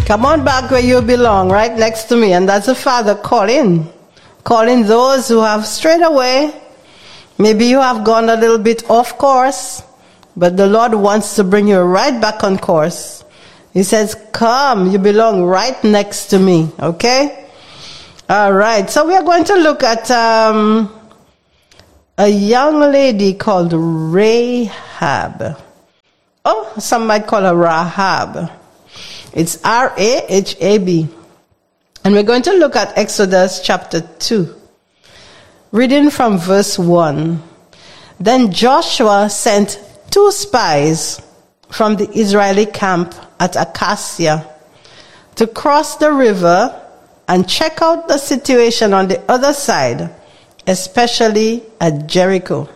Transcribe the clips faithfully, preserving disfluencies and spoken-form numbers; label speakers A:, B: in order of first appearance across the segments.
A: Come on back where you belong, right next to me. And that's the Father calling. Calling those who have strayed away. Maybe you have gone a little bit off course, but the Lord wants to bring you right back on course. He says, come, you belong right next to me, okay? All right, so we are going to look at um, a young lady called Rahab. Oh, some might call her Rahab. It's R A H A B. And we're going to look at Exodus chapter two. Reading from verse one. Then Joshua sent two spies from the Israeli camp at Acacia to cross the river and check out the situation on the other side, especially at Jericho.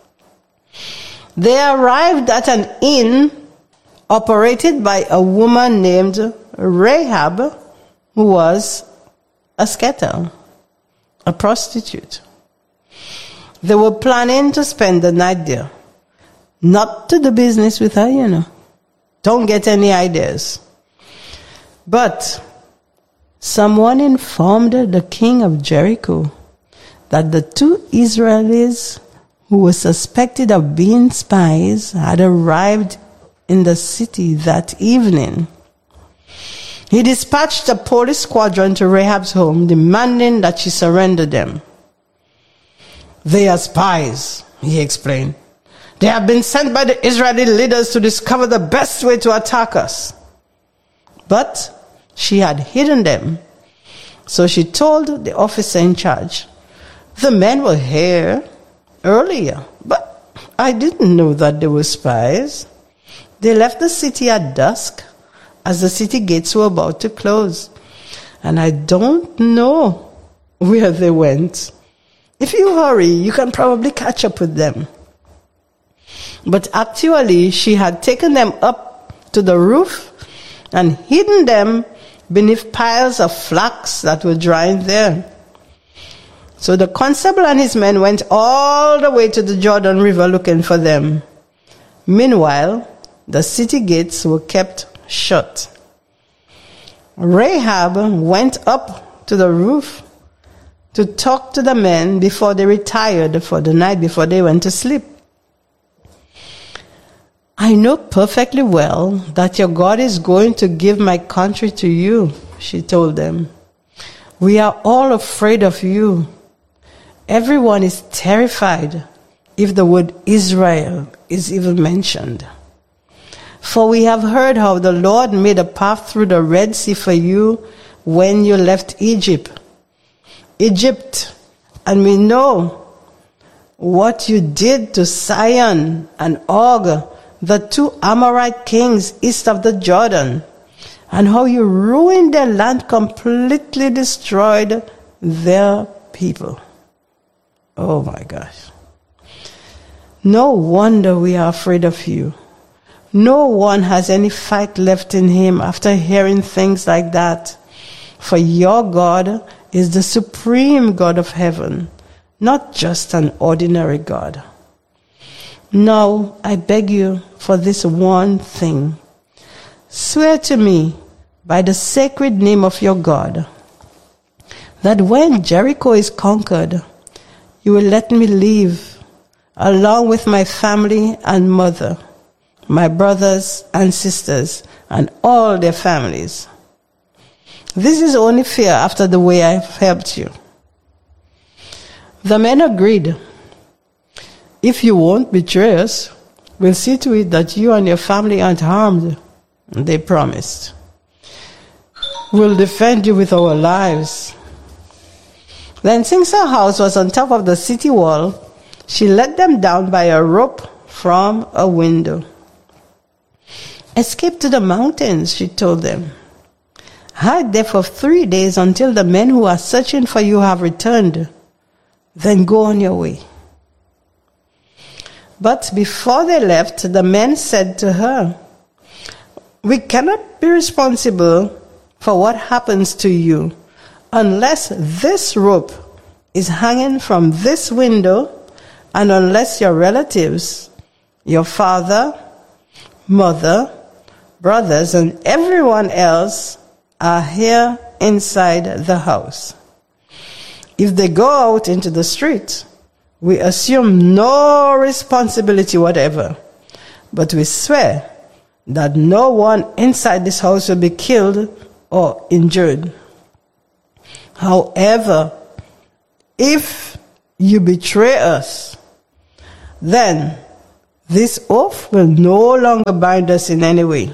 A: They arrived at an inn operated by a woman named Rahab, who was a skater, a prostitute. They were planning to spend the night there. Not to do business with her, you know. Don't get any ideas. But someone informed the king of Jericho that the two Israelis who were suspected of being spies had arrived in the city that evening. He dispatched a police squadron to Rahab's home, demanding that she surrender them. They are spies, he explained. They have been sent by the Israeli leaders to discover the best way to attack us. But she had hidden them. So she told the officer in charge, the men were here earlier, but I didn't know that they were spies. They left the city at dusk as the city gates were about to close. And I don't know where they went. If you hurry, you can probably catch up with them. But actually, she had taken them up to the roof and hidden them beneath piles of flax that were drying there. So the constable and his men went all the way to the Jordan River looking for them. Meanwhile, the city gates were kept shut. Rahab went up to the roof to talk to the men before they retired for the night, before they went to sleep. I know perfectly well that your God is going to give my country to you, she told them. We are all afraid of you. Everyone is terrified if the word Israel is even mentioned. For we have heard how the Lord made a path through the Red Sea for you when you left Egypt. Egypt, and we know what you did to Sihon and Og, the two Amorite kings east of the Jordan, and how you ruined their land, completely destroyed their people. Oh my gosh. No wonder we are afraid of you. No one has any fight left in him after hearing things like that. For your God is the supreme God of heaven, not just an ordinary God. Now, I beg you for this one thing. Swear to me by the sacred name of your God that when Jericho is conquered, you will let me live along with my family and mother, my brothers and sisters, and all their families. This is only fair after the way I've helped you. The men agreed. If you won't betray us, we'll see to it that you and your family aren't harmed. They promised. We'll defend you with our lives. Then, since her house was on top of the city wall, she let them down by a rope from a window. Escape to the mountains, she told them. Hide there for three days until the men who are searching for you have returned. Then go on your way. But before they left, the men said to her, we cannot be responsible for what happens to you unless this rope is hanging from this window and unless your relatives, your father, mother, brothers, and everyone else are here inside the house. If they go out into the street, we assume no responsibility whatever, but we swear that no one inside this house will be killed or injured. However, if you betray us, then this oath will no longer bind us in any way.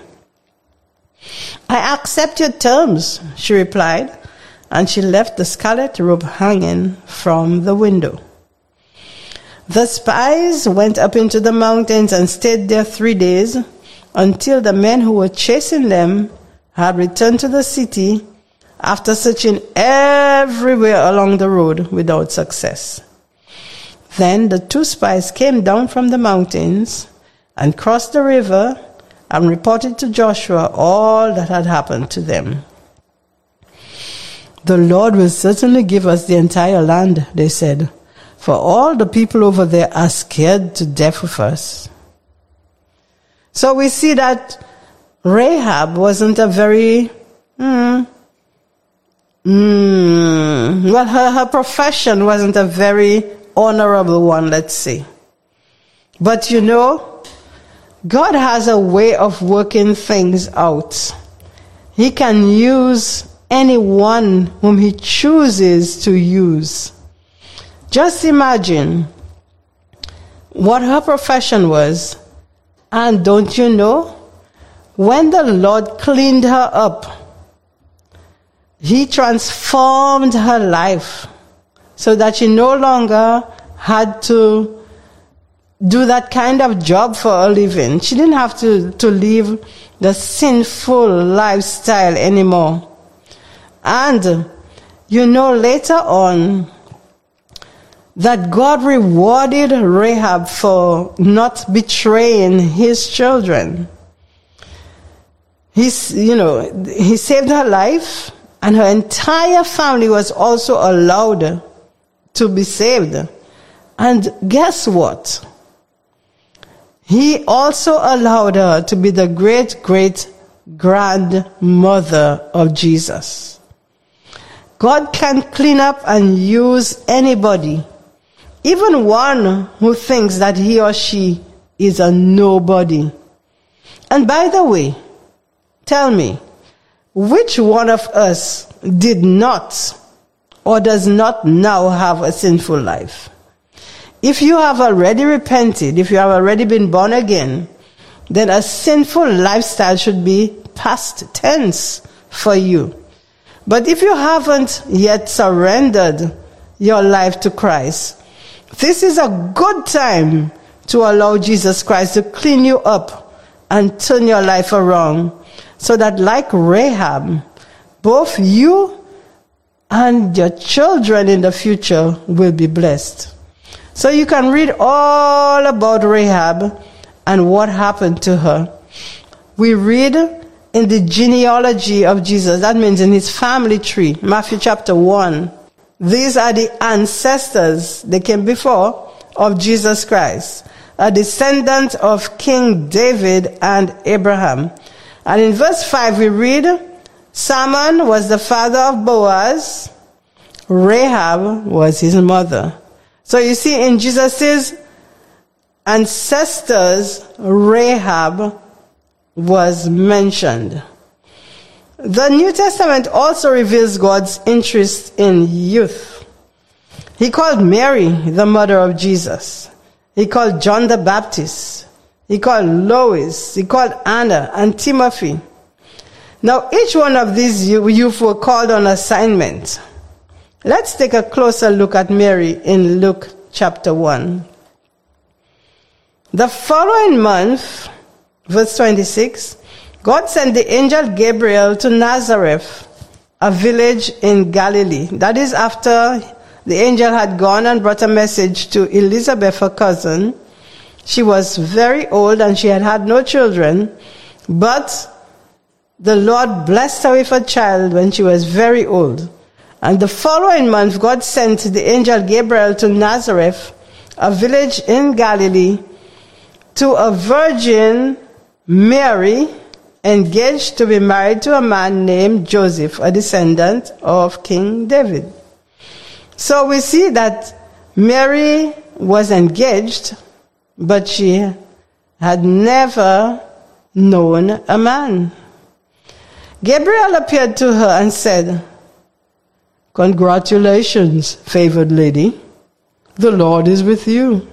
A: I accept your terms, she replied, and she left the scarlet robe hanging from the window. The spies went up into the mountains and stayed there three days until the men who were chasing them had returned to the city after searching everywhere along the road without success. Then the two spies came down from the mountains and crossed the river and reported to Joshua all that had happened to them. The Lord will certainly give us the entire land, they said, for all the people over there are scared to death of us. So we see that Rahab wasn't a very, mm, mm, well, her, her profession wasn't a very honorable one, let's say. But you know, God has a way of working things out. He can use anyone whom he chooses to use. Just imagine what her profession was, and don't you know, when the Lord cleaned her up, he transformed her life so that she no longer had to do that kind of job for a living. She didn't have to, to live the sinful lifestyle anymore. And you know later on that God rewarded Rahab for not betraying his children. He's, you know, he saved her life, and her entire family was also allowed to be saved. And guess what? He also allowed her to be the great-great-grandmother of Jesus. God can clean up and use anybody, even one who thinks that he or she is a nobody. And by the way, tell me, which one of us did not or does not now have a sinful life? If you have already repented, if you have already been born again, then a sinful lifestyle should be past tense for you. But if you haven't yet surrendered your life to Christ, this is a good time to allow Jesus Christ to clean you up and turn your life around, so that like Rahab, both you and your children in the future will be blessed. So you can read all about Rahab and what happened to her. We read in the genealogy of Jesus, that means in his family tree, Matthew chapter one. These are the ancestors, they came before, of Jesus Christ, a descendant of King David and Abraham. And in verse five we read, Salmon was the father of Boaz, Rahab was his mother. So you see, in Jesus' ancestors, Rahab was mentioned. The New Testament also reveals God's interest in youth. He called Mary the mother of Jesus. He called John the Baptist. He called Lois. He called Anna and Timothy. Now, each one of these youth were called on assignment. Let's take a closer look at Mary in Luke chapter one. The following month, verse twenty-six, God sent the angel Gabriel to Nazareth, a village in Galilee. That is after the angel had gone and brought a message to Elizabeth, her cousin. She was very old and she had had no children, but the Lord blessed her with a child when she was very old. And the following month, God sent the angel Gabriel to Nazareth, a village in Galilee, to a virgin, Mary, engaged to be married to a man named Joseph, a descendant of King David. So we see that Mary was engaged, but she had never known a man. Gabriel appeared to her and said, "Congratulations, favored lady. The Lord is with you."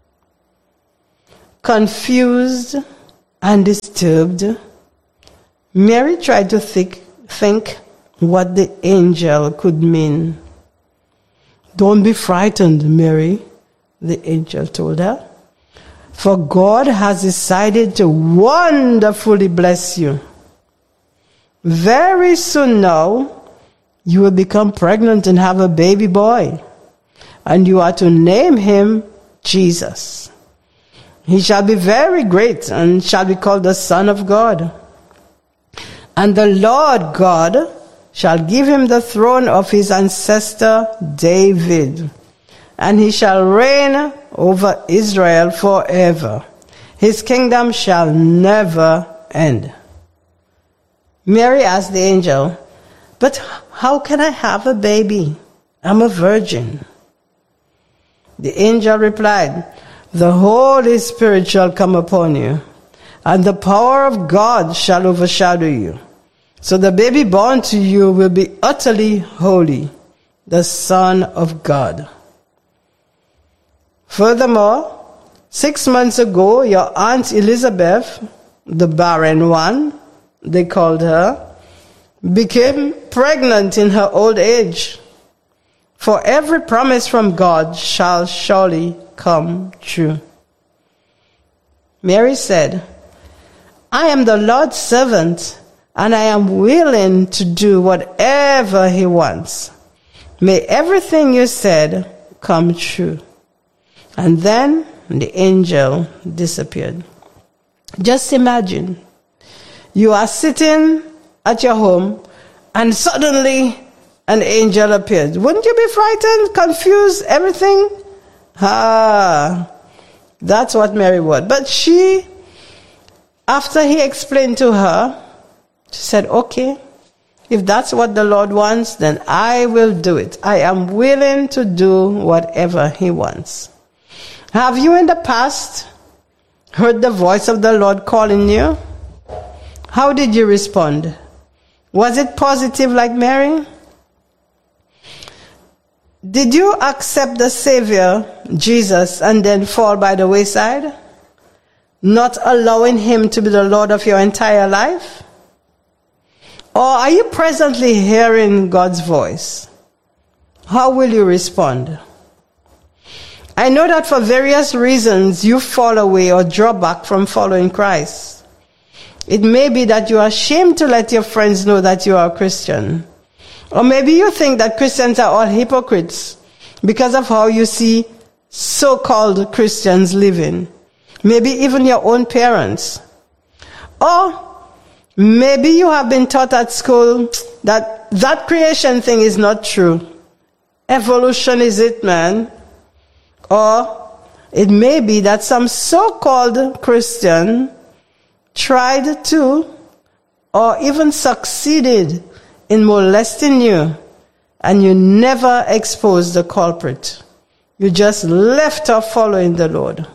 A: Confused and disturbed, Mary tried to think, think what the angel could mean. "Don't be frightened, Mary," the angel told her, "for God has decided to wonderfully bless you. Very soon now, you will become pregnant and have a baby boy, and you are to name him Jesus. He shall be very great and shall be called the Son of God. And the Lord God shall give him the throne of his ancestor David, and he shall reign over Israel forever. His kingdom shall never end." Mary asked the angel, "But how can I have a baby? I'm a virgin." The angel replied, "The Holy Spirit shall come upon you, and the power of God shall overshadow you. So the baby born to you will be utterly holy, the Son of God. Furthermore, six months ago, your Aunt Elizabeth, the barren one, they called her, became pregnant in her old age. For every promise from God shall surely come true." Mary said, "I am the Lord's servant, and I am willing to do whatever he wants. May everything you said come true." And then the angel disappeared. Just imagine, you are sitting at your home and suddenly an angel appears. Wouldn't you be frightened, confused, everything? Ah, that's what Mary was. But she, after he explained to her, she said, "Okay, if that's what the Lord wants, then I will do it. I am willing to do whatever he wants." Have you in the past heard the voice of the Lord calling you? How did you respond? Was it positive like Mary? Did you accept the Savior, Jesus, and then fall by the wayside, not allowing him to be the Lord of your entire life? Or are you presently hearing God's voice? How will you respond? I know that for various reasons you fall away or draw back from following Christ. It may be that you are ashamed to let your friends know that you are a Christian. Or maybe you think that Christians are all hypocrites because of how you see so-called Christians living. Maybe even your own parents. Or maybe you have been taught at school that that creation thing is not true. Evolution is it, man. Or it may be that some so-called Christian tried to or even succeeded in molesting you, and you never exposed the culprit. You just left off following the Lord.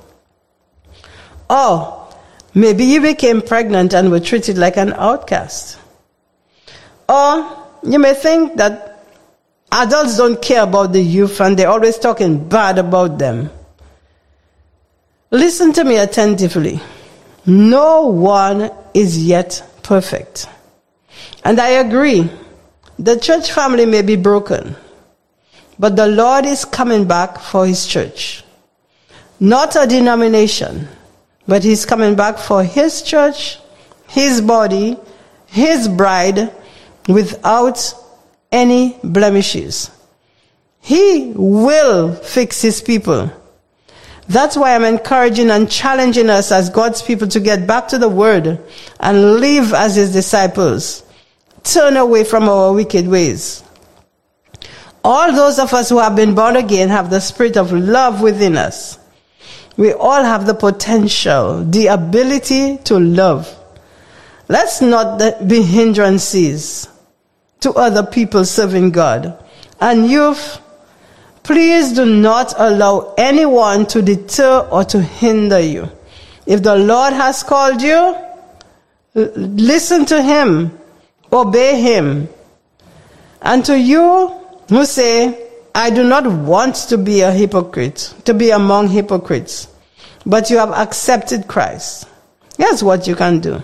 A: Or maybe you became pregnant and were treated like an outcast. Or you may think that adults don't care about the youth and they're always talking bad about them. Listen to me attentively. No one is yet perfect. And I agree, the church family may be broken, but the Lord is coming back for his church. Not a denomination, but he's coming back for his church, his body, his bride, without any blemishes. He will fix his people. That's why I'm encouraging and challenging us as God's people to get back to the word and live as his disciples. Turn away from our wicked ways. All those of us who have been born again have the spirit of love within us. We all have the potential, the ability to love. Let's not be hindrances to other people serving God. And youth, please do not allow anyone to deter or to hinder you. If the Lord has called you, listen to Him, obey Him. And to you who say, I do not want to be a hypocrite, to be among hypocrites, but you have accepted Christ, here's what you can do.